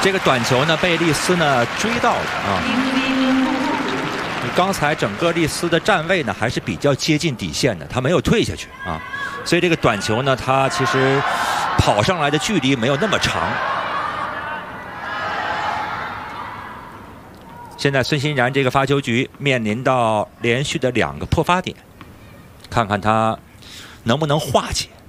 这个短球呢被丽丝呢追到了啊。刚才整个丽丝的站位呢还是比较接近底线的，她没有退下去啊，所以这个短球呢，她其实跑上来的距离没有那么长。现在孙欣然这个发球局面临到连续的2个破发点，看看她能不能化解。